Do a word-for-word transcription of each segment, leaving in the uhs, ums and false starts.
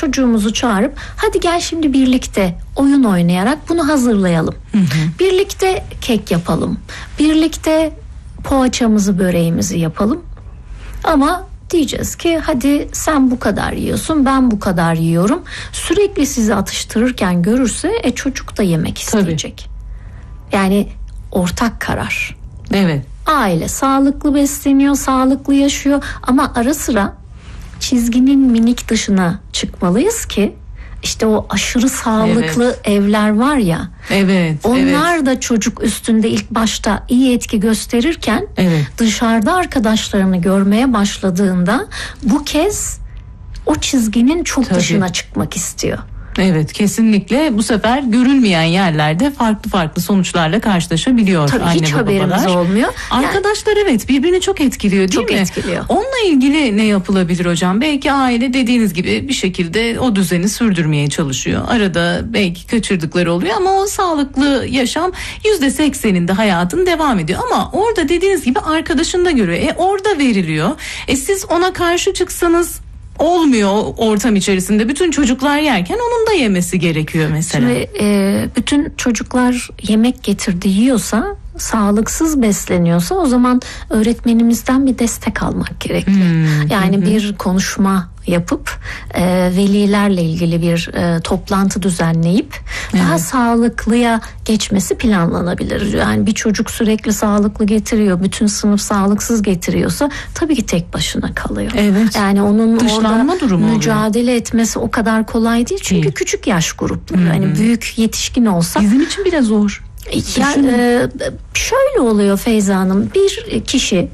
çocuğumuzu çağırıp hadi gel şimdi birlikte oyun oynayarak bunu hazırlayalım. Hı hı. Birlikte kek yapalım. Birlikte poğaçamızı, böreğimizi yapalım. Ama diyeceğiz ki hadi sen bu kadar yiyorsun, ben bu kadar yiyorum. Sürekli sizi atıştırırken görürse e, çocuk da yemek isteyecek. Tabii. Yani ortak karar. Evet. Aile sağlıklı besleniyor, sağlıklı yaşıyor ama ara sıra çizginin minik dışına çıkmalıyız ki işte o aşırı sağlıklı evet. evler var ya. Evet. Onlar evet. da çocuk üstünde ilk başta iyi etki gösterirken evet. dışarıda arkadaşlarını görmeye başladığında bu kez o çizginin çok Tabii. dışına çıkmak istiyor. Evet, kesinlikle bu sefer görülmeyen yerlerde farklı farklı sonuçlarla karşılaşabiliyor. Tabii anne hiç ve haberimiz babalar. olmuyor. Arkadaşlar yani, evet birbirini çok etkiliyor değil çok mi? Çok etkiliyor. Onunla ilgili ne yapılabilir hocam? Belki aile dediğiniz gibi bir şekilde o düzeni sürdürmeye çalışıyor. Arada belki kaçırdıkları oluyor ama o sağlıklı yaşam yüzde sekseninde hayatın devam ediyor. Ama orada dediğiniz gibi arkadaşını da görüyor. E orada veriliyor. E siz ona karşı çıksanız olmuyor ortam içerisinde. Bütün çocuklar yerken onun da yemesi gerekiyor mesela. Şimdi e, bütün çocuklar yemek getirdi yiyorsa, sağlıksız besleniyorsa o zaman öğretmenimizden bir destek almak gerekli. Hmm, yani hı. bir konuşma yapıp e, velilerle ilgili bir e, toplantı düzenleyip evet. daha sağlıklıya geçmesi planlanabilir. Yani bir çocuk sürekli sağlıklı getiriyor, bütün sınıf sağlıksız getiriyorsa tabii ki tek başına kalıyor. Evet. Yani onun Dışlanma orada mücadele oluyor. etmesi o kadar kolay değil çünkü değil. Küçük yaş grupları. Yani büyük yetişkin olsa bizim için bile zor. Ya, e, şöyle oluyor Feyza Hanım, bir kişi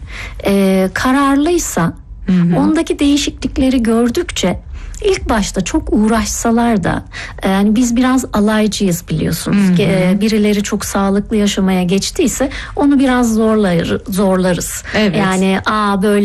e, kararlıysa hı hı. ondaki değişiklikleri gördükçe ilk başta çok uğraşsalar da yani biz biraz alaycıyız biliyorsunuz. Hı hı. E, birileri çok sağlıklı yaşamaya geçtiyse onu biraz zorlar, zorlarız. Evet. Yani aa böyle